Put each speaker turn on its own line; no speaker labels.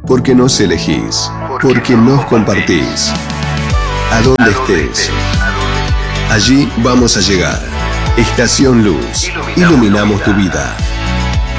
porque nos elegís, porque nos compartís. A donde estés, allí vamos a llegar. Estación Luz, iluminamos tu vida.